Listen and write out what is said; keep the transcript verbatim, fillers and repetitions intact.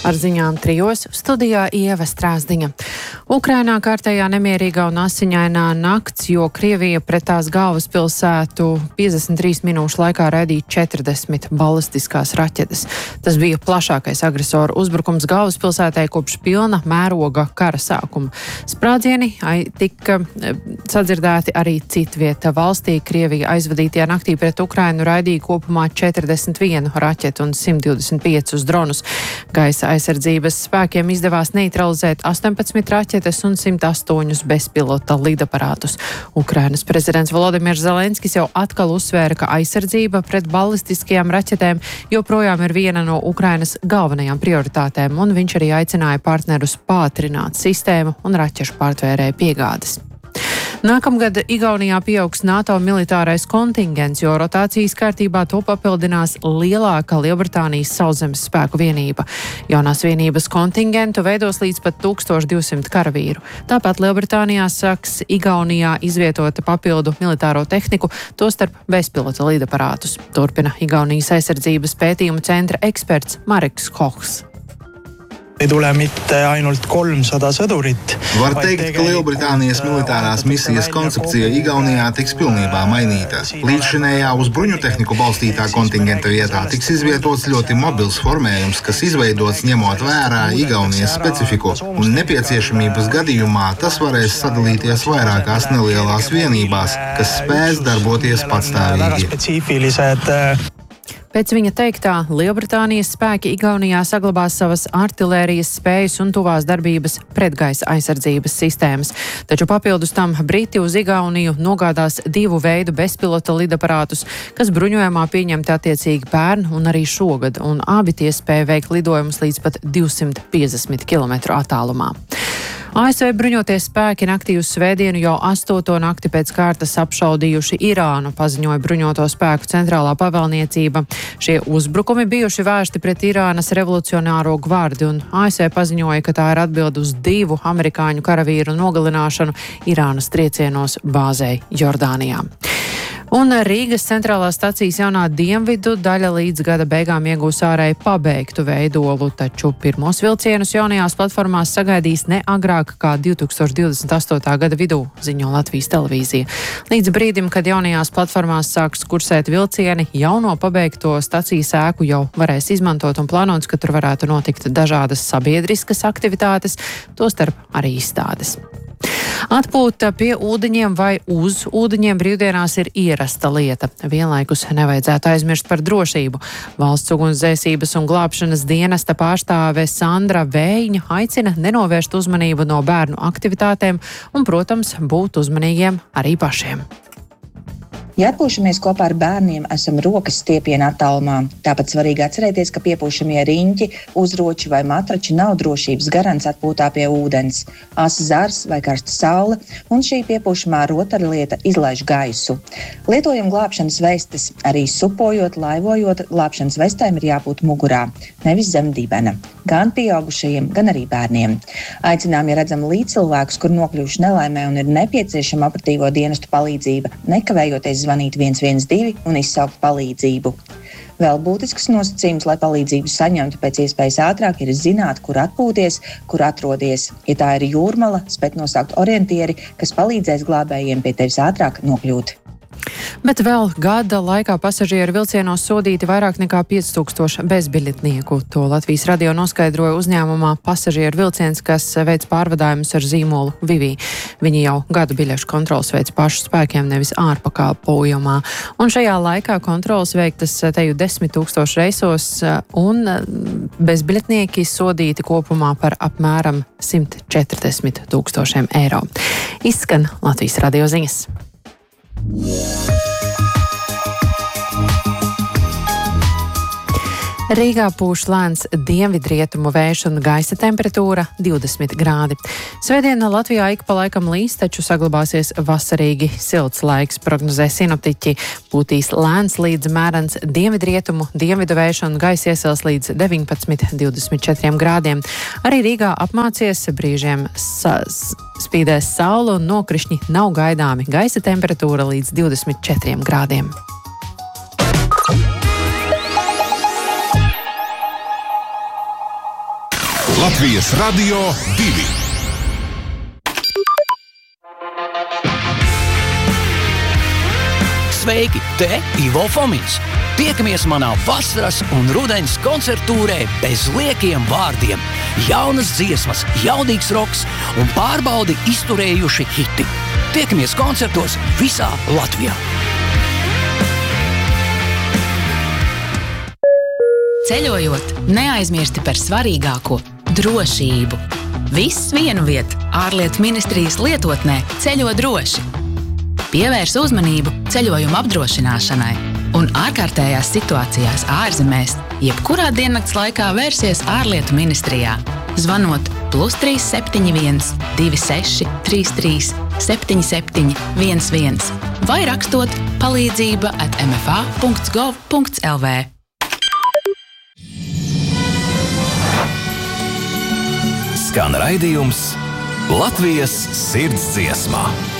Ar ziņām trijos studijā Ieva Strāzdiņa. Ukrainā kārtējā nemierīgā un asiņainā nakts, jo Krievija pret tās galvaspilsētu piecdesmit trīs minūšu laikā raidīja četrdesmit balistiskās raķetes. Tas bija plašākais agresoru uzbrukums galvaspilsētai kopš pilna mēroga kara sākuma. Sprādzieni tika sadzirdēti arī citvieta valstī. Krievija aizvadītajā naktī pret Ukrainu raidīja kopumā četrdesmit vienu raķetu un simt divdesmit piecus dronus. Gaisa aizsardzības spēkiem izdevās neutralizēt astoņpadsmit raķetes un simt astoņus bezpilota lidaparātus. Ukrainas prezidents Volodimirs Zelenskis jau atkal uzsvēra, ka aizsardzība pret balistiskajām raķetēm joprojām ir viena no Ukrainas galvenajām prioritātēm, un viņš arī aicināja partnerus pātrināt sistēmu un raķešu pārtvērēju piegādes. Nākamgad Igaunijā pieaugs NATO militārais kontingents, jo rotācijas kārtībā to papildinās lielāka Lielbritānijas sauszemes spēku vienība. Jaunās vienības kontingentu veidos līdz pat tūkstoš divsimt karavīru. Tāpat Lielbritānijā sāks Igaunijā izvietot papildu militāro tehniku, tostarp bezpilota lidaparātus. Turpina Igaunijas aizsardzības pētījumu centra eksperts Mareks Kochs. Ei tule mitte ainult kolmsada sõdurit. Var teikt, ka Lielbritānijas militārās misijas koncepcija Igaunijā tiks pilnībā mainīta. Līdzšinējā uz bruņu tehniku balstītā kontingenta vietā tiks izvietots ļoti mobils formējums, kas izveidots ņemot vērā Igaunijas specifiku, un nepieciešamības gadījumā tas varēs sadalīties vairākās nelielās vienībās, kas spēs darboties patstāvīgi. Pēc viņa teiktā, Lielbritānijas spēki Igaunijā saglabās savas artilērijas spējas un tuvās darbības pretgaisa aizsardzības sistēmas. Taču papildus tam Briti uz Igauniju nogādās divu veidu bezpilota lidaparātus, kas bruņojumā pieņemti attiecīgi pērn un arī šogad, un abi tie spēja veikt lidojumus līdz pat divsimt piecdesmit kilometru attālumā. A S V bruņoties spēki naktī uz svētdienu jau astoto nakti pēc kārtas apšaudījuši Irānu, paziņoja bruņoto spēku centrālā pavēlniecība. Šie uzbrukumi bijuši vērsti pret Irānas revolucionāro gvardi, un A S V paziņoja, ka tā ir atbilde uz divu amerikāņu karavīru nogalināšanu Irānas triecienos bāzei Jordānijā. Un Rīgas centrālās stacijas jaunā dienvidu daļa līdz gada beigām iegūs ārēji pabeigtu veidolu, taču pirmos vilcienus jaunajās platformās sagaidīs ne agrāk kā divi tūkstoši divdesmit astotā gada vidū, ziņo Latvijas televīzija. Līdz brīdim, kad jaunajās platformās sāks kursēt vilcieni, jauno pabeigto stacijas ēku jau varēs izmantot un plānots, ka tur varētu notikt dažādas sabiedriskas aktivitātes, tostarp arī izstādes. Atpūta pie ūdeņiem vai uz ūdeņiem brīvdienās ir ierasta lieta. Vienlaikus nevajadzētu aizmirst par drošību. Valsts ugunsdzēsības un glābšanas dienesta pārstāve Sandra Vējiņa aicina nenovērst uzmanību no bērnu aktivitātēm un, protams, būt uzmanīgiem arī pašiem. Ja atpūšamies kopā ar bērniem, esam rokas stiepiena attālumā. Tāpat svarīgi atcerēties, ka piepūšamie riņķi, uzroči vai matrači nav drošības garants atpūtā pie ūdens. Asa zars vai karsta saule, un šī piepūšamā rotaļlieta izlaiž gaisu. Lietojam glābšanas vestes. Arī supojot, laivojot, glābšanas vestēm ir jābūt mugurā, nevis zem dibena. Gan pieaugušajiem, gan arī bērniem. Aicinām, ja redzam līdzcilvēkus, kur nokļuvuši nelaimē un ir nepieciešama operatīvo dienestu palīdzība, nekavējoties zvanīt viens viens divi un izsaukt palīdzību. Vēl būtisks nosacījums, lai palīdzību saņemtu pēc iespējas ātrāk, ir zināt, kur atpūties, kur atrodies. Ja tā ir jūrmala, spēt nosaukt orientieri, kas palīdzēs glābējiem pie tevis ātrāk nokļūt. Bet vēl gada laikā pasažieru vilcienos sodīti vairāk nekā pieci tūkstoši bezbiļetnieku. To Latvijas radio noskaidroja uzņēmumā Pasažieru vilciens, kas veic pārvadājumus ar zīmolu Vivī. Viņi jau gadu biļešu kontrolas veic pašu spēkiem, nevis ārpakalpojumā. Un šajā laikā kontrolas veiktas teju desmit tūkstoši reisos, un bezbiļetnieki sodīti kopumā par apmēram simt četrdesmit tūkstošiem eiro. Izskan Latvijas radio ziņas. Rīgā pūš lēns dienvidrietumu vējš un gaisa temperatūra divdesmit grādi. Svētdienā Latvijā ik pa laikam līs, taču saglabāsies vasarīgi silts laiks, prognozē sinoptiķi. Pūtīs lēns līdz mērens dienvidrietumu, dienvidu vējš un gaisa iesils līdz deviņpadsmit līdz divdesmit četriem grādiem. Arī Rīgā apmācies, brīžiem sa spīdēs saule un nokrišņi nav gaidāmi. Gaisa temperatūra līdz divdesmit četriem grādiem. Latvijas Radio divi. Sveiki, te Ivo Fomins. Tiekamies manā vasaras un rudens koncertūrē bez liekiem vārdiem. Jaunas dziesmas, jaudīgs roks un pārbaudi izturējuši hiti. Tiekamies koncertos visā Latvijā. Ceļojot, neaizmirsti par svarīgāko – drošību. Viss vienu vietu ārlietu ministrijas lietotnē Ceļo droši. Pievērs uzmanību ceļojuma apdrošināšanai un ārkārtējās situācijās ārzemēs, jebkurā diennakts laikā vērsies ārlietu ministrijā, zvanot plus trīs septiņi viens divi seši trīs trīs septiņi septiņi viens viens vai rakstot palīdzība at m f a punkts gov punkts l v. Skan raidījums Latvijas sirdsdziesmā.